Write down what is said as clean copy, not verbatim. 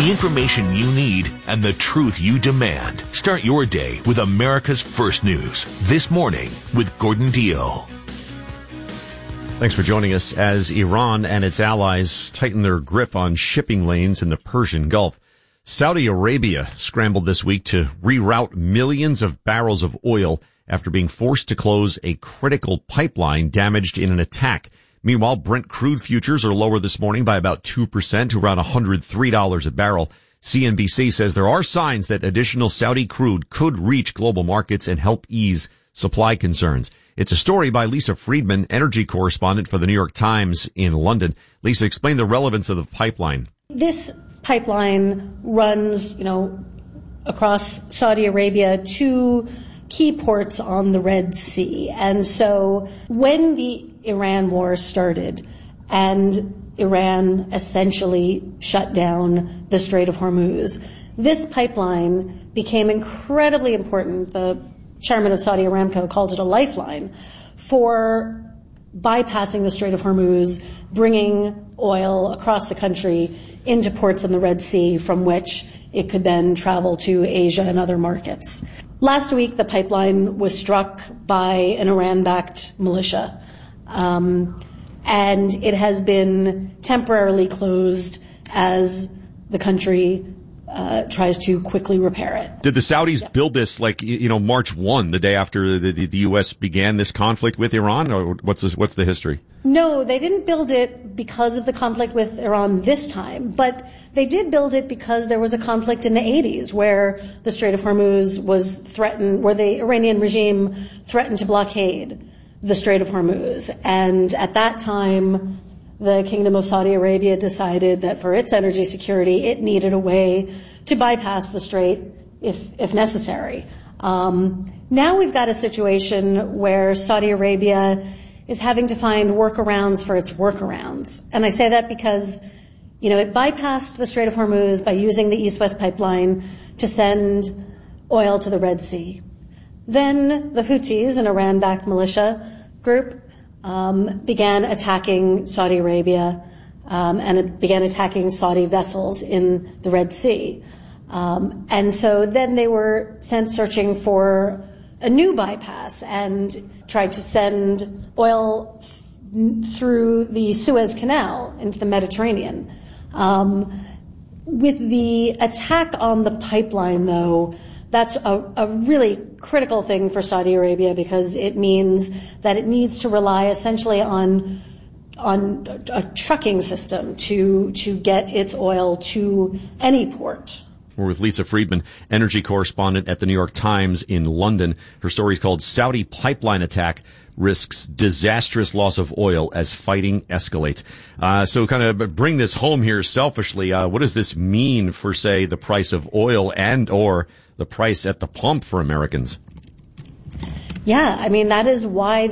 The information you need and the truth you demand. Start your day with America's First News. This Morning with Gordon Deal. Thanks for joining us as Iran and its allies tighten their grip on shipping lanes in the Persian Gulf. Saudi Arabia scrambled this week to reroute millions of barrels of oil after being forced to close a critical pipeline damaged in an attack. Meanwhile, Brent crude futures are lower this morning by about 2% to around $103 a barrel. CNBC says there are signs that additional Saudi crude could reach global markets and help ease supply concerns. It's a story by Lisa Friedman, energy correspondent for the New York Times in London. Lisa, explain the relevance of the pipeline. This pipeline runs, across Saudi Arabia to key ports on the Red Sea. And so when the Iran war started and Iran essentially shut down the Strait of Hormuz, this pipeline became incredibly important. The chairman of Saudi Aramco called it a lifeline for bypassing the Strait of Hormuz, bringing oil across the country into ports in the Red Sea from which it could then travel to Asia and other markets. Last week, the pipeline was struck by an Iran-backed militia, and it has been temporarily closed as the country tries to quickly repair it. Did the Saudis build this March 1, the day after the U.S. began this conflict with Iran, or what's the history? No, they didn't build it because of the conflict with Iran this time, but they did build it because there was a conflict in the 80s where the Strait of Hormuz was threatened, where the Iranian regime threatened to blockade the Strait of Hormuz. And at that time, the Kingdom of Saudi Arabia decided that for its energy security, it needed a way to bypass the strait if necessary. Now we've got a situation where Saudi Arabia is having to find workarounds for its workarounds. And I say that because, it bypassed the Strait of Hormuz by using the East-West pipeline to send oil to the Red Sea. Then the Houthis, an Iran-backed militia group, began attacking Saudi Arabia, and it began attacking Saudi vessels in the Red Sea. And so then they were sent searching for a new bypass and tried to send oil through the Suez Canal into the Mediterranean. With the attack on the pipeline, though, that's a really critical thing for Saudi Arabia because it means that it needs to rely essentially on a trucking system to get its oil to any port. We're with Lisa Friedman, energy correspondent at the New York Times in London. Her story is called Saudi Pipeline Attack Risks Disastrous Loss of Oil as Fighting Escalates. So kind of bring this home here selfishly. What does this mean for, say, the price of oil and or the price at the pump for Americans? Yeah, that is why